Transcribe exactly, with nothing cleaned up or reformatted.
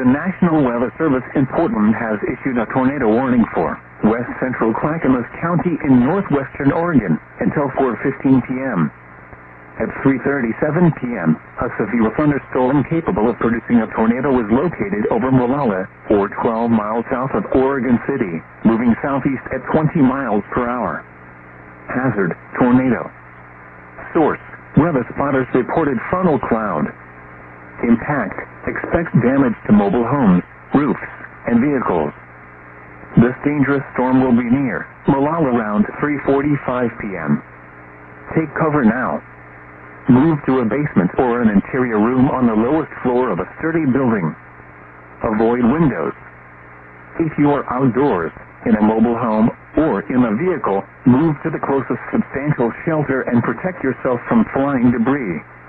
The National Weather Service in Portland has issued a tornado warning for west central Clackamas County in northwestern Oregon until four fifteen p m At three thirty-seven p m, a severe thunderstorm capable of producing a tornado was located over Molalla, or twelve miles south of Oregon City, moving southeast at twenty miles per hour. Hazard: tornado. Source: Weather spotters reported funnel cloud. Impact: expect damage to mobile homes, roofs, and vehicles. This dangerous storm will be near Molalla around three forty-five p m Take cover now. Move to a basement or an interior room on the lowest floor of a sturdy building. Avoid windows. If you are outdoors, in a mobile home, or in a vehicle, move to the closest substantial shelter and protect yourself from flying debris.